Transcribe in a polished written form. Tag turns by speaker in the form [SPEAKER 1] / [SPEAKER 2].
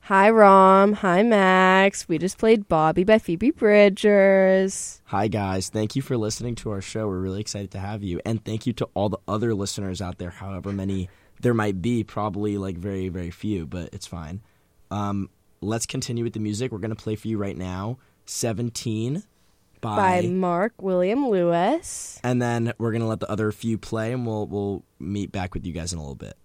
[SPEAKER 1] Hi, Rom. Hi, Max. We just played Bobby by Phoebe Bridgers.
[SPEAKER 2] Hi, guys. Thank you for listening to our show. We're really excited to have you. And thank you to all the other listeners out there, however many there might be, probably like very, very few, but it's fine. Let's continue with the music. We're going to play for you right now 17
[SPEAKER 1] By Mark William Lewis.
[SPEAKER 2] And then we're going to let the other few play, and we'll meet back with you guys in a little bit.